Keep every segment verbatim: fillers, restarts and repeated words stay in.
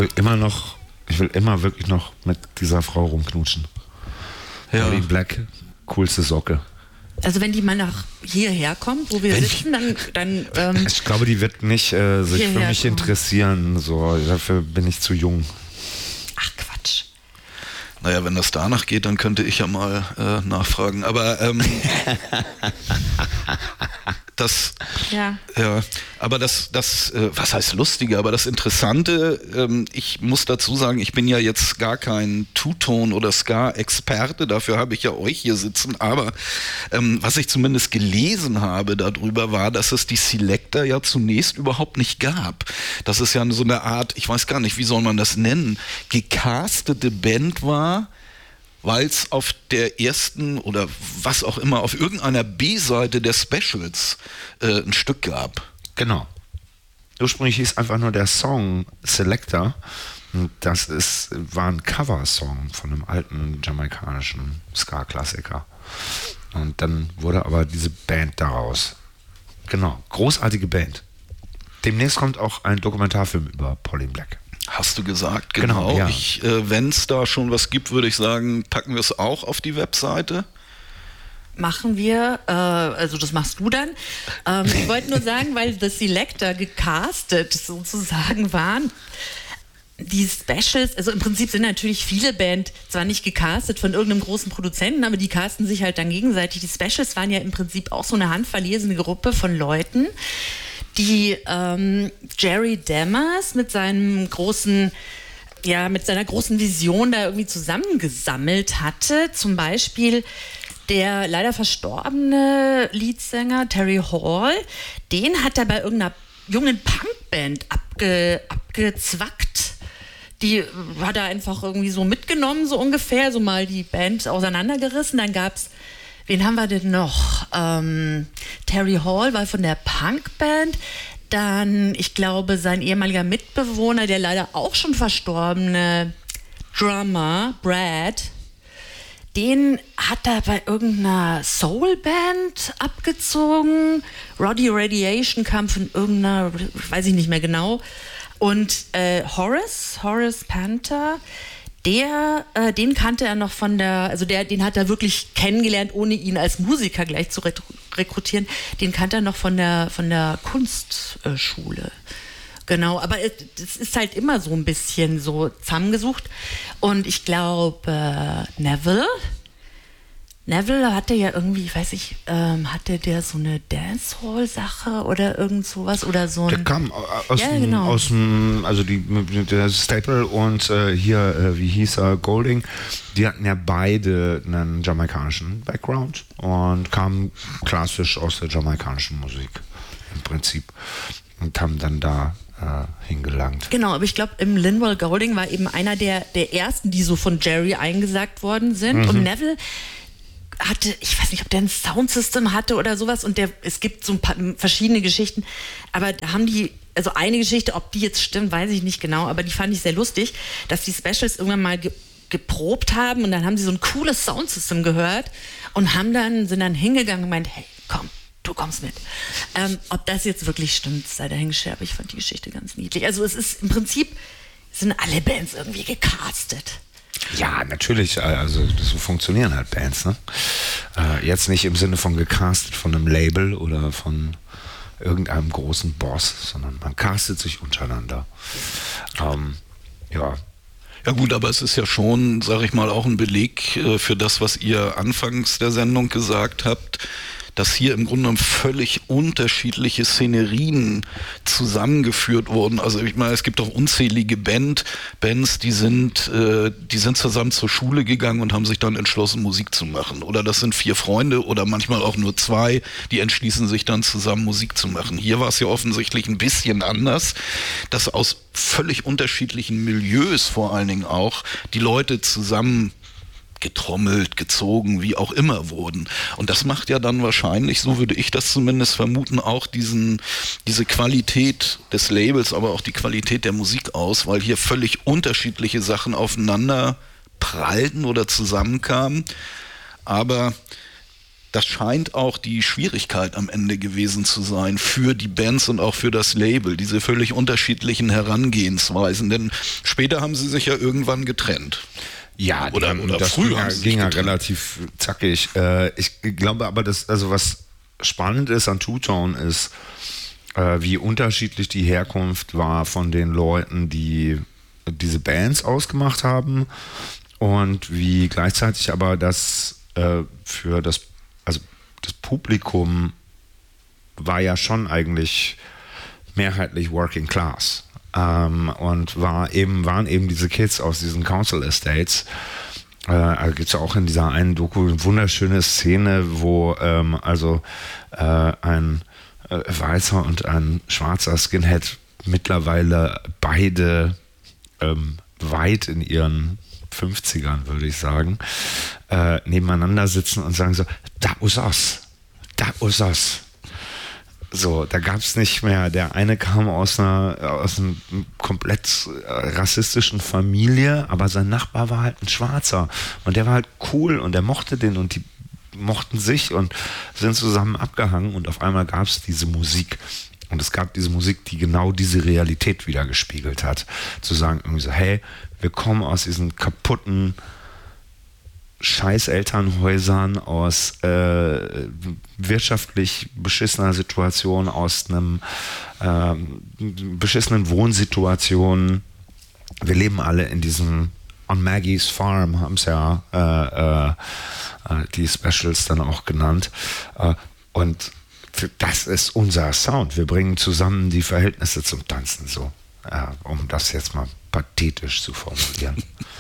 will immer noch, ich will immer wirklich noch mit dieser Frau rumknutschen. Ja. Pauline Black, coolste Socke. Also wenn die mal nach hierher kommt, wo wir wenn sitzen, dann... dann ähm, ich glaube, die wird nicht äh, sich für mich kommen. interessieren. So, dafür bin ich zu jung. Ach, Quatsch. Naja, wenn das danach geht, dann könnte ich ja mal äh, nachfragen. Aber ähm, das, ja. ja, aber das, das, äh, was heißt lustige, aber das Interessante, ähm, ich muss dazu sagen, ich bin ja jetzt gar kein Two-Tone- oder Ska-Experte, dafür habe ich ja euch hier sitzen, aber ähm, was ich zumindest gelesen habe darüber war, dass es die Selecter ja zunächst überhaupt nicht gab. Dass es ja so eine Art, ich weiß gar nicht, wie soll man das nennen, gecastete Band war, weil es auf der ersten oder was auch immer, auf irgendeiner B-Seite der Specials äh, ein Stück gab. Genau. Ursprünglich hieß einfach nur der Song Selector. Das ist, war ein Coversong von einem alten jamaikanischen Ska-Klassiker. Und dann wurde aber diese Band daraus. Genau, großartige Band. Demnächst kommt auch ein Dokumentarfilm über Pauline Black. Hast du gesagt, genau. genau ja. Ich, äh, wenn es da schon was gibt, würde ich sagen, packen wir es auch auf die Webseite. Machen wir, äh, also das machst du dann. Ähm, ich wollte nur sagen, weil The Selecter gecastet sozusagen waren, die Specials, also im Prinzip sind natürlich viele Bands zwar nicht gecastet von irgendeinem großen Produzenten, aber die casten sich halt dann gegenseitig. Die Specials waren ja im Prinzip auch so eine handverlesene Gruppe von Leuten, die ähm, Jerry Dammers mit seinem großen, ja, mit seiner großen Vision da irgendwie zusammengesammelt hatte. Zum Beispiel der leider verstorbene Leadsänger Terry Hall, den hat er bei irgendeiner jungen Punkband abge, abgezwackt. Die hat er einfach irgendwie so mitgenommen, so ungefähr, so mal die Band auseinandergerissen. Dann gab's, wen haben wir denn noch? Ähm, Terry Hall war von der Punkband. Dann, ich glaube, sein ehemaliger Mitbewohner, der leider auch schon verstorbene Drummer, Brad, den hat er bei irgendeiner Soulband abgezogen. Roddy Radiation kam von irgendeiner, weiß ich nicht mehr genau. Und äh, Horace, Horace Panther, der, äh, den kannte er noch von der, also der, den hat er wirklich kennengelernt, ohne ihn als Musiker gleich zu rekrutieren. Den kannte er noch von der, von der Kunstschule. Genau, aber es ist halt immer so ein bisschen so zusammengesucht. Und ich glaube, äh, Neville, Neville hatte ja irgendwie, ich weiß nicht, ähm, hatte der so eine Dancehall-Sache oder irgend sowas oder so ein... Der kam aus, ja, dem, genau. aus dem, also die, der Staple und äh, hier, äh, wie hieß er, Golding, die hatten ja beide einen jamaikanischen Background und kamen klassisch aus der jamaikanischen Musik im Prinzip und haben dann da äh, hingelangt. Genau, aber ich glaube, im Linval Golding war eben einer der, der ersten, die so von Jerry eingesagt worden sind. Mhm. Und Neville hatte, ich weiß nicht, ob der ein Soundsystem hatte oder sowas, und der, es gibt so ein paar verschiedene Geschichten, aber da haben die, also eine Geschichte, ob die jetzt stimmt, weiß ich nicht genau, aber die fand ich sehr lustig, dass die Specials irgendwann mal ge- geprobt haben und dann haben sie so ein cooles Soundsystem gehört und haben dann, sind dann hingegangen und meint, hey, komm, du kommst mit. Ähm, ob das jetzt wirklich stimmt, sei dahingestellt, aber ich fand die Geschichte ganz niedlich. Also es ist im Prinzip, sind alle Bands irgendwie gecastet. Ja, natürlich, also so funktionieren halt Bands, ne? Äh, jetzt nicht im Sinne von gecastet von einem Label oder von irgendeinem großen Boss, sondern man castet sich untereinander. Ähm, ja. Ja gut, aber es ist ja schon, sag ich mal, auch ein Beleg äh, für das, was ihr anfangs der Sendung gesagt habt, dass hier im Grunde genommen völlig unterschiedliche Szenerien zusammengeführt wurden. Also ich meine, es gibt auch unzählige Band, Bands, die sind, äh, die sind zusammen zur Schule gegangen und haben sich dann entschlossen, Musik zu machen. Oder das sind vier Freunde oder manchmal auch nur zwei, die entschließen sich dann zusammen Musik zu machen. Hier war es ja offensichtlich ein bisschen anders, dass aus völlig unterschiedlichen Milieus vor allen Dingen auch die Leute zusammen getrommelt, gezogen, wie auch immer wurden. Und das macht ja dann wahrscheinlich, so würde ich das zumindest vermuten, auch diesen, diese Qualität des Labels, aber auch die Qualität der Musik aus, weil hier völlig unterschiedliche Sachen aufeinander prallten oder zusammenkamen. Aber das scheint auch die Schwierigkeit am Ende gewesen zu sein für die Bands und auch für das Label, diese völlig unterschiedlichen Herangehensweisen. Denn später haben sie sich ja irgendwann getrennt. Ja, oder, die, oder das früher ging ja, haben sie ging ja getrennt. relativ zackig. Äh, ich glaube aber, dass, also was spannend ist an Two-Tone ist, äh, wie unterschiedlich die Herkunft war von den Leuten, die diese Bands ausgemacht haben und wie gleichzeitig aber das äh, für das, also das Publikum war ja schon eigentlich mehrheitlich Working Class. Ähm, und war eben, waren eben diese Kids aus diesen Council Estates. Äh, also gibt es ja auch in dieser einen Doku eine wunderschöne Szene, wo ähm, also äh, ein äh, weißer und ein schwarzer Skinhead mittlerweile beide ähm, weit in ihren fünfzigern, würde ich sagen, äh, nebeneinander sitzen und sagen so, da ist es, da ist es. So, da gab es nicht mehr, der eine kam aus einer, aus einer komplett rassistischen Familie, aber sein Nachbar war halt ein Schwarzer und der war halt cool und der mochte den und die mochten sich und sind zusammen abgehangen und auf einmal gab es diese Musik. Und es gab diese Musik, die genau diese Realität wiedergespiegelt hat. Zu sagen irgendwie so, hey, wir kommen aus diesen kaputten scheiß Elternhäusern, aus äh, wirtschaftlich beschissener Situation, aus einem äh, beschissenen Wohnsituation. Wir leben alle in diesem On Maggie's Farm, haben es ja äh, äh, die Specials dann auch genannt. Äh, und das ist unser Sound. Wir bringen zusammen die Verhältnisse zum Tanzen, so, äh, um das jetzt mal pathetisch zu formulieren.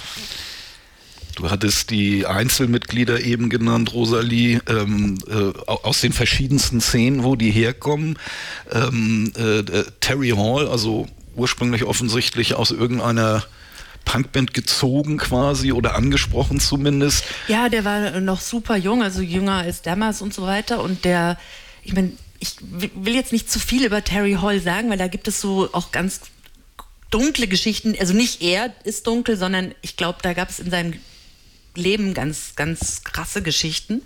Du hattest die Einzelmitglieder eben genannt, Rosalie, ähm, äh, aus den verschiedensten Szenen, wo die herkommen. Ähm, äh, Terry Hall, also ursprünglich offensichtlich aus irgendeiner Punkband gezogen quasi oder angesprochen zumindest. Ja, der war noch super jung, also jünger als damals und so weiter. Und der, ich meine, ich will jetzt nicht zu viel über Terry Hall sagen, weil da gibt es so auch ganz dunkle Geschichten. Also nicht er ist dunkel, sondern ich glaube, da gab es in seinem Leben ganz, ganz krasse Geschichten.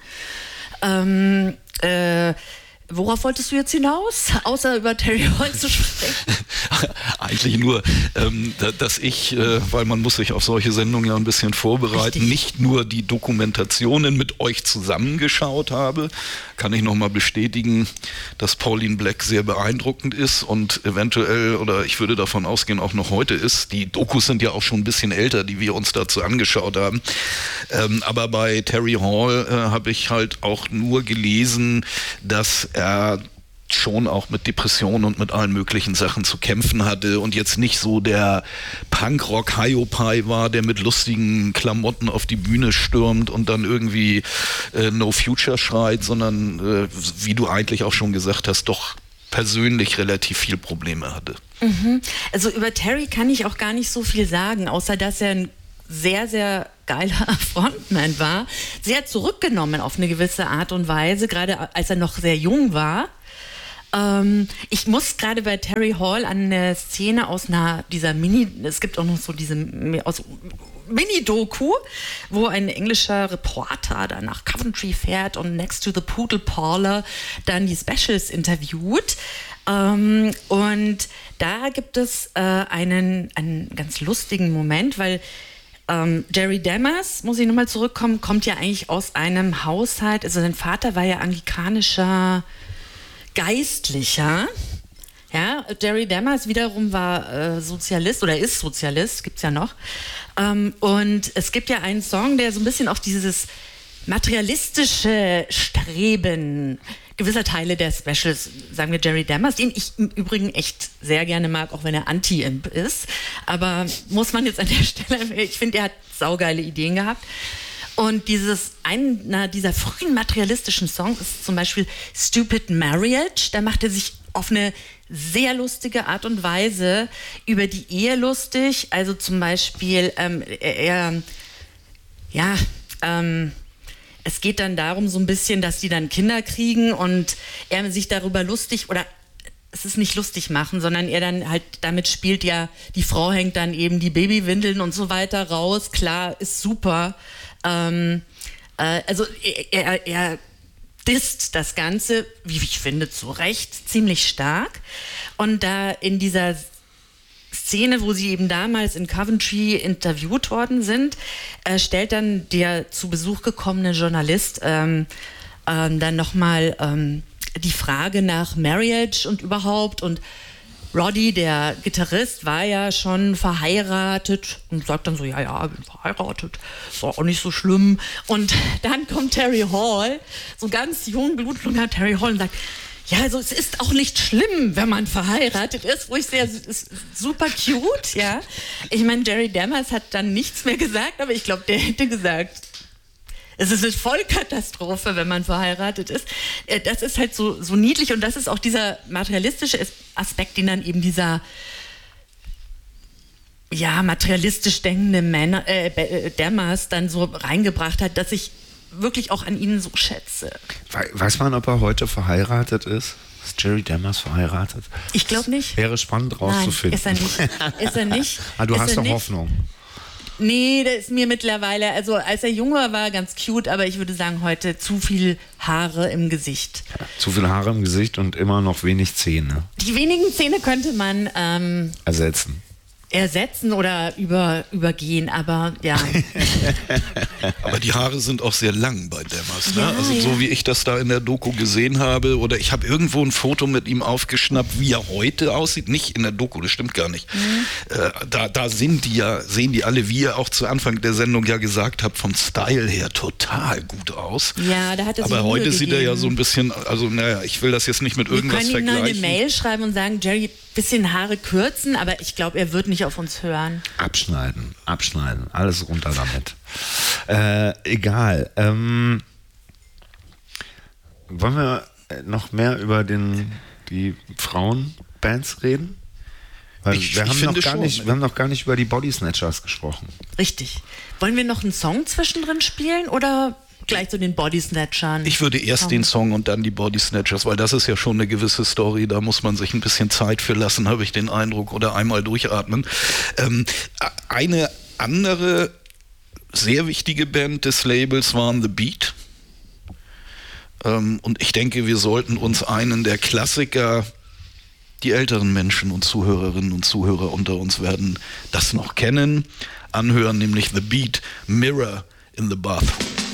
Ähm, äh, worauf wolltest du jetzt hinaus, außer über Terry Hall zu sprechen? Eigentlich nur, ähm, da, dass ich, äh, weil man muss sich auf solche Sendungen ja ein bisschen vorbereiten, Richtig. Nicht nur die Dokumentationen mit euch zusammengeschaut habe, kann ich nochmal bestätigen, dass Pauline Black sehr beeindruckend ist und eventuell, oder ich würde davon ausgehen, auch noch heute ist. Die Dokus sind ja auch schon ein bisschen älter, die wir uns dazu angeschaut haben. Ähm, aber bei Terry Hall äh, habe ich halt auch nur gelesen, dass er schon auch mit Depressionen und mit allen möglichen Sachen zu kämpfen hatte und jetzt nicht so der Punkrock-Hiopai war, der mit lustigen Klamotten auf die Bühne stürmt und dann irgendwie äh, No Future schreit, sondern äh, wie du eigentlich auch schon gesagt hast, doch persönlich relativ viel Probleme hatte. Mhm. Also über Terry kann ich auch gar nicht so viel sagen, außer dass er ein sehr, sehr geiler Frontman war, sehr zurückgenommen auf eine gewisse Art und Weise, gerade als er noch sehr jung war. Ähm, ich muss gerade bei Terry Hall an eine Szene aus einer, dieser Mini, es gibt auch noch so diese aus Mini-Doku, wo ein englischer Reporter dann nach Coventry fährt und next to the Poodle Parlor dann die Specials interviewt. Ähm, und da gibt es äh, einen, einen ganz lustigen Moment, weil Ähm, Jerry Dammers, muss ich nochmal zurückkommen, kommt ja eigentlich aus einem Haushalt, also sein Vater war ja anglikanischer Geistlicher. Ja, Jerry Dammers wiederum war äh, Sozialist oder ist Sozialist, gibt's ja noch. Ähm, und es gibt ja einen Song, der so ein bisschen auf dieses materialistische Streben gewisser Teile der Specials, sagen wir Jerry Dammers, den ich im Übrigen echt sehr gerne mag, auch wenn er Anti-Imp ist. Aber muss man jetzt an der Stelle, ich finde, er hat saugeile Ideen gehabt. Und dieses, einer dieser frühen materialistischen Songs ist zum Beispiel Stupid Marriage. Da macht er sich auf eine sehr lustige Art und Weise über die Ehe lustig. Also zum Beispiel, ähm, er, ja, ähm, es geht dann darum so ein bisschen, dass die dann Kinder kriegen und er sich darüber lustig, oder es ist nicht lustig machen, sondern er dann halt damit spielt, ja, die Frau hängt dann eben die Babywindeln und so weiter raus. Klar, ist super. Ähm, äh, also er, er disst das Ganze, wie ich finde, zu Recht ziemlich stark. Und da in dieser Szene, wo sie eben damals in Coventry interviewt worden sind, äh, stellt dann der zu Besuch gekommene Journalist ähm, ähm, dann nochmal ähm, die Frage nach Marriage und überhaupt. Und Roddy, der Gitarrist, war ja schon verheiratet und sagt dann so, ja, ja, bin verheiratet, ist auch nicht so schlimm. Und dann kommt Terry Hall, so ganz jung, blutlunger Terry Hall und sagt, ja, also es ist auch nicht schlimm, wenn man verheiratet ist, wo ich sehr, ist super cute, ja. Ich meine, Jerry Dammers hat dann nichts mehr gesagt, aber ich glaube, der hätte gesagt, es ist eine Vollkatastrophe, wenn man verheiratet ist. Das ist halt so, so niedlich und das ist auch dieser materialistische Aspekt, den dann eben dieser ja, materialistisch denkende Männer, äh, Dammers dann so reingebracht hat, dass ich wirklich auch an ihnen so schätze. Weiß man, ob er heute verheiratet ist? Ist Jerry Dammers verheiratet? Ich glaube nicht. Wäre spannend rauszufinden. Nein, ist er nicht. Ist er nicht. Ah, du ist hast doch nicht. Hoffnung. Nee, der ist mir mittlerweile, also als er jung war, war ganz cute, aber ich würde sagen, heute zu viel Haare im Gesicht. Ja, zu viel Haare im Gesicht und immer noch wenig Zähne. Die wenigen Zähne könnte man ähm, ersetzen. ersetzen oder über, übergehen, aber ja. Aber die Haare sind auch sehr lang bei Dammers, ne? Ja, also ja. so wie ich das da in der Doku gesehen habe, oder ich habe irgendwo ein Foto mit ihm aufgeschnappt, wie er heute aussieht, nicht in der Doku, das stimmt gar nicht. Mhm. Äh, da da sind die ja, sehen die alle, wie ihr auch zu Anfang der Sendung ja gesagt habt, vom Style her total gut aus. Ja, da hat er sich Aber Mühe heute sieht er ja gegeben. so ein bisschen, also naja, ich will das jetzt nicht mit Wir irgendwas können ihm noch vergleichen. eine Mail schreiben und sagen, Jerry, bisschen Haare kürzen, aber ich glaube, er wird nicht auf uns hören. Abschneiden, abschneiden, alles runter damit. Äh, egal. Ähm, wollen wir noch mehr über den, die Frauenbands reden? Weil Ich- wir, ich haben finde noch gar schon. nicht, wir haben noch gar nicht über die Body Snatchers gesprochen. Richtig. Wollen wir noch einen Song zwischendrin spielen oder gleich zu den Body Snatchern? Ich würde erst den Song und dann die Body Snatchers, weil das ist ja schon eine gewisse Story, da muss man sich ein bisschen Zeit für lassen, habe ich den Eindruck, oder einmal durchatmen. Ähm, eine andere sehr wichtige Band des Labels waren The Beat. Ähm, und ich denke, wir sollten uns einen der Klassiker, die älteren Menschen und Zuhörerinnen und Zuhörer unter uns werden das noch kennen, anhören, nämlich The Beat, Mirror in the Bathroom.